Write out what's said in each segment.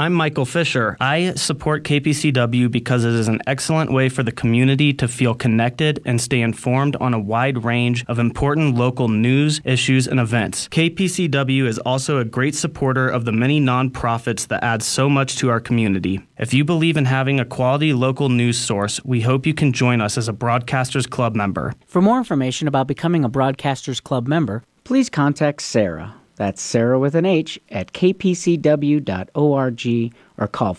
I'm Michael Fisher. I support KPCW because it is an excellent way for the community to feel connected and stay informed on a wide range of important local news, issues, and events. KPCW is also a great supporter of the many nonprofits that add so much to our community. If you believe in having a quality local news source, we hope you can join us as a Broadcasters Club member. For more information about becoming a Broadcasters Club member, please contact Sarah. That's Sarah with an H at kpcw.org or call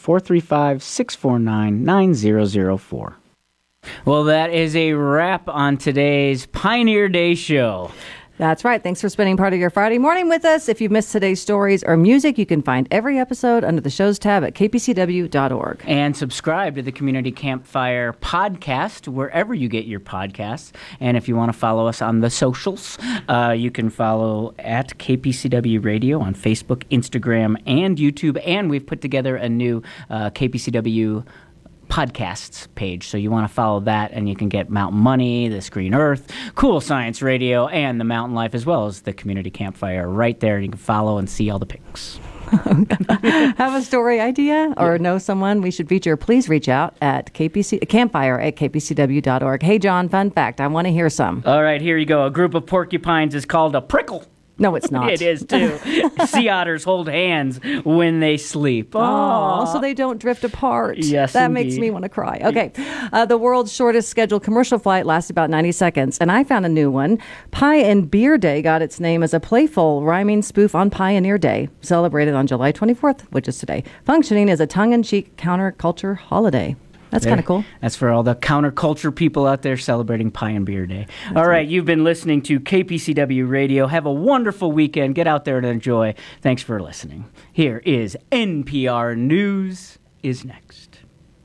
435-649-9004. Well, that is a wrap on today's Pioneer Day show. That's right. Thanks for spending part of your Friday morning with us. If you've missed today's stories or music, you can find every episode under the shows tab at kpcw.org. And subscribe to the Community Campfire podcast wherever you get your podcasts. And if you want to follow us on the socials, you can follow at KPCW Radio on Facebook, Instagram, and YouTube. And we've put together a new KPCW podcasts page, so you want to follow that, and you can get Mountain Money, This Green Earth, Cool Science Radio, and the Mountain Life, as well as the Community Campfire right there, and you can follow and see all the pics. Have a story idea or know someone we should feature, please reach out at campfire at kpcw.org. Hey, John, fun fact, I want to hear some. All right, here you go. A group of porcupines is called a prickle. No, it's not. It is, too. Sea otters hold hands when they sleep. Oh, so they don't drift apart. Yes, that indeed. makes me want to cry. Okay. The world's shortest scheduled commercial flight lasts about 90 seconds, and I found a new one. Pie and Beer Day got its name as a playful, rhyming spoof on Pioneer Day, celebrated on July 24th, which is today, functioning as a tongue-in-cheek counterculture holiday. That's kind of cool. That's for all the counterculture people out there celebrating Pie and Beer Day. All right, you've been listening to KPCW Radio. Have a wonderful weekend. Get out there and enjoy. Thanks for listening. Here is NPR News is next.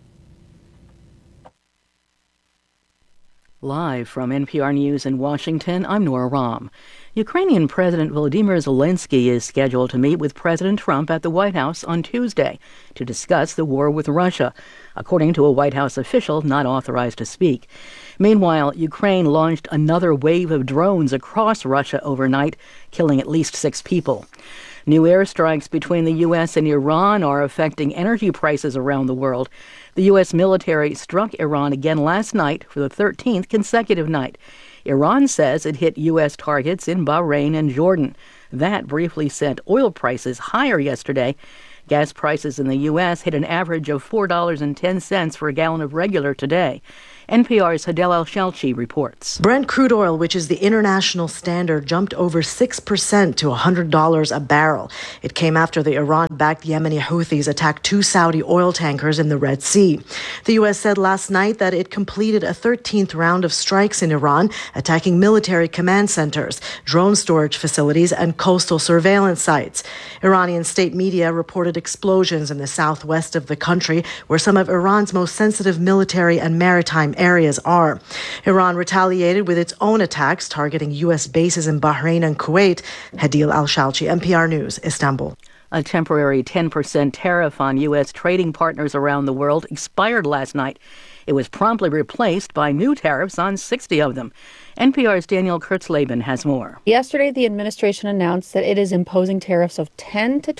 Live from NPR News in Washington, I'm Nora Rahm. Ukrainian President Volodymyr Zelensky is scheduled to meet with President Trump at the White House on Tuesday to discuss the war with Russia, according to a White House official not authorized to speak. Meanwhile, Ukraine launched another wave of drones across Russia overnight, killing at least 6 people. New airstrikes between the U.S. and Iran are affecting energy prices around the world. The U.S. military struck Iran again last night for the 13th consecutive night. Iran says it hit U.S. targets in Bahrain and Jordan. That briefly sent oil prices higher yesterday. Gas prices in the U.S. hit an average of $4.10 for a gallon of regular today. NPR's Hadel Al-Shalchi reports. Brent crude oil, which is the international standard, jumped over 6% to $100 a barrel. It came after the Iran-backed Yemeni Houthis attacked 2 Saudi oil tankers in the Red Sea. The U.S. said last night that it completed a 13th round of strikes in Iran, attacking military command centers, drone storage facilities, and coastal surveillance sites. Iranian state media reported explosions in the southwest of the country, where some of Iran's most sensitive military and maritime areas are. Iran retaliated with its own attacks targeting U.S. bases in Bahrain and Kuwait. Hadil Al-Shalchi, NPR News, Istanbul. A temporary 10% tariff on U.S. trading partners around the world expired last night. It was promptly replaced by new tariffs on 60 of them. NPR's Daniel Kurtzleben has more. Yesterday, the administration announced that it is imposing tariffs of 10 to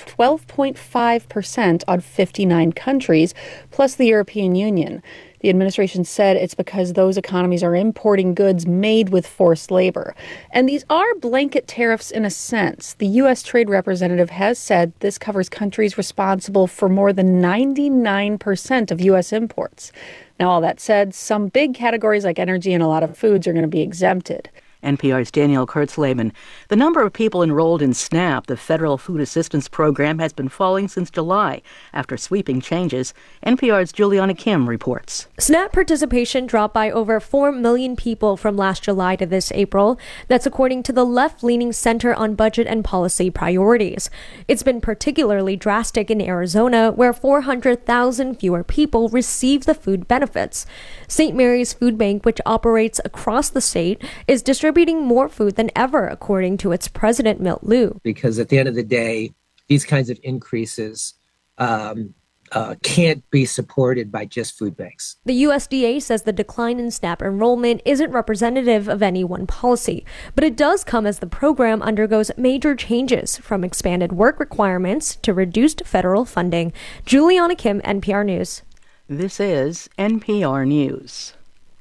12.5% on 59 countries, plus the European Union. The administration said it's because those economies are importing goods made with forced labor. And these are blanket tariffs in a sense. The U.S. Trade Representative has said this covers countries responsible for more than 99% of U.S. imports. Now, all that said, some big categories like energy and a lot of foods are going to be exempted. NPR's Daniel Kurtzleben. The number of people enrolled in SNAP, the Federal Food Assistance Program, has been falling since July after sweeping changes. NPR's Juliana Kim reports. SNAP participation dropped by over 4 million people from last July to this April. That's according to the left-leaning Center on Budget and Policy Priorities. It's been particularly drastic in Arizona, where 400,000 fewer people receive the food benefits. St. Mary's Food Bank, which operates across the state, is distributing more food than ever, according to its president, Milt Liu. Because at the end of the day, these kinds of increases can't be supported by just food banks. The USDA says the decline in SNAP enrollment isn't representative of any one policy, but it does come as the program undergoes major changes, from expanded work requirements to reduced federal funding. Juliana Kim, NPR News. This is NPR News.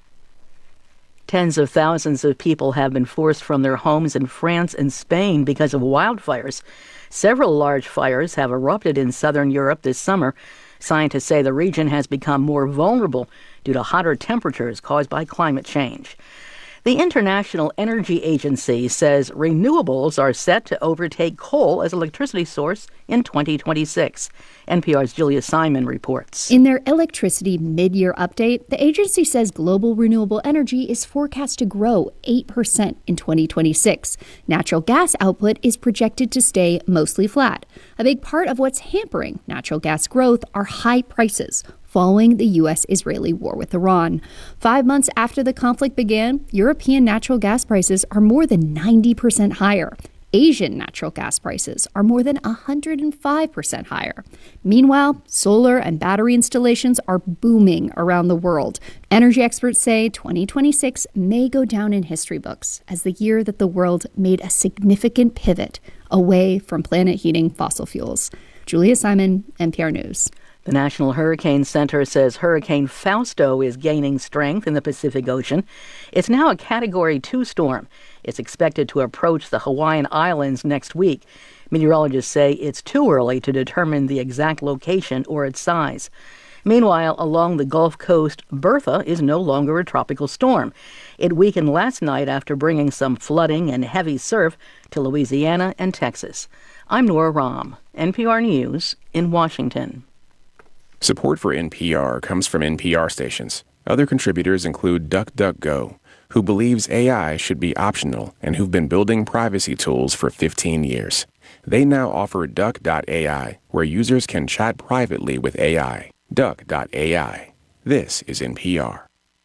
Tens of thousands of people have been forced from their homes in France and Spain because of wildfires. Several large fires have erupted in southern Europe this summer. Scientists say the region has become more vulnerable due to hotter temperatures caused by climate change. The International Energy Agency says renewables are set to overtake coal as electricity source in 2026. NPR's Julia Simon reports. In their electricity mid-year update, the agency says global renewable energy is forecast to grow 8% in 2026. Natural gas output is projected to stay mostly flat. A big part of what's hampering natural gas growth are high prices following the U.S.-Israeli war with Iran. 5 months after the conflict began, European natural gas prices are more than 90% higher. Asian natural gas prices are more than 105% higher. Meanwhile, solar and battery installations are booming around the world. Energy experts say 2026 may go down in history books as the year that the world made a significant pivot away from planet-heating fossil fuels. Julia Simon, NPR News. The National Hurricane Center says Hurricane Fausto is gaining strength in the Pacific Ocean. It's now a Category 2 storm. It's expected to approach the Hawaiian Islands next week. Meteorologists say it's too early to determine the exact location or its size. Meanwhile, along the Gulf Coast, Bertha is no longer a tropical storm. It weakened last night after bringing some flooding and heavy surf to Louisiana and Texas. I'm Nora Rahm, NPR News in Washington. Support for NPR comes from NPR stations. Other contributors include DuckDuckGo, who believes AI should be optional and who've been building privacy tools for 15 years. They now offer Duck.ai, where users can chat privately with AI. Duck.ai. This is NPR.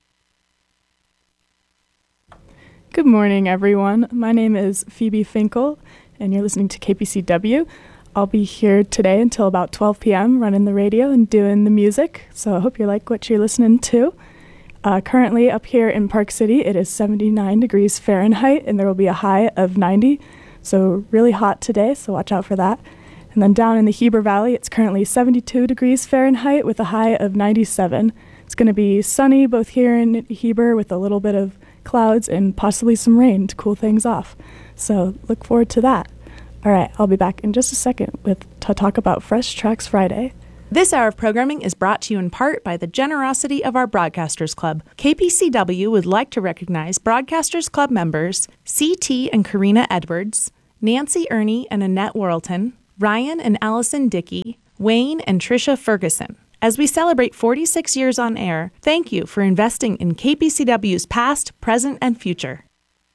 Good morning, everyone. My name is Phoebe Finkel, and you're listening to KPCW. I'll be here today until about 12 p.m. running the radio and doing the music, so I hope you like what you're listening to. Currently up here in Park City, it is 79 degrees Fahrenheit, and there will be a high of 90, so really hot today, so watch out for that. And then down in the Heber Valley, it's currently 72 degrees Fahrenheit with a high of 97. It's going to be sunny both here in Heber with a little bit of clouds and possibly some rain to cool things off. So look forward to that. All right, I'll be back in just a second to talk about Fresh Tracks Friday. This hour of programming is brought to you in part by the generosity of our Broadcasters Club. KPCW would like to recognize Broadcasters Club members C.T. and Karina Edwards, Nancy Ernie and Annette Worrelton, Ryan and Allison Dickey, Wayne and Tricia Ferguson. As we celebrate 46 years on air, thank you for investing in KPCW's past, present, and future.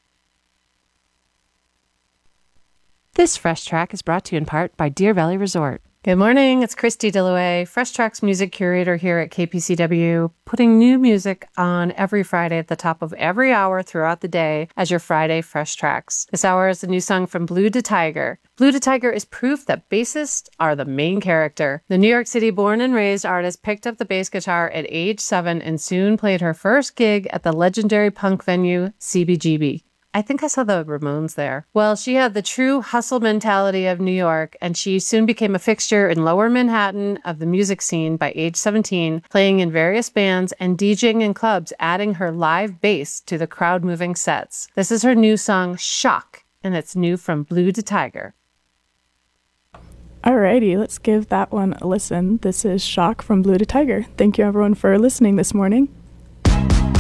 This Fresh Track is brought to you in part by Deer Valley Resort. Good morning, it's Christy Dillaway, Fresh Track's music curator here at KPCW, putting new music on every Friday at the top of every hour throughout the day as your Friday Fresh Tracks. This hour is a new song from Blue Da Tiger. Blue Da Tiger is proof that bassists are the main character. The New York City born and raised artist picked up the bass guitar at age 7 and soon played her first gig at the legendary punk venue CBGB. I think I saw the Ramones there. Well, she had the true hustle mentality of New York, and she soon became a fixture in lower Manhattan of the music scene by age 17, playing in various bands and DJing in clubs, adding her live bass to the crowd-moving sets. This is her new song, Shock, and it's new from Blue Da Tiger. Alrighty, let's give that one a listen. This is Shock from Blue Da Tiger. Thank you, everyone, for listening this morning.